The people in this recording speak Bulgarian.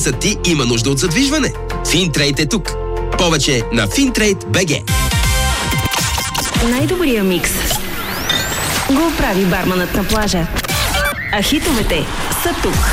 Децът ти има нужда от задвижване. Финтрейд е тук. Повече на Fintrade.bg. Най-добрия микс го прави барманът на плажа. А хитовете са тук.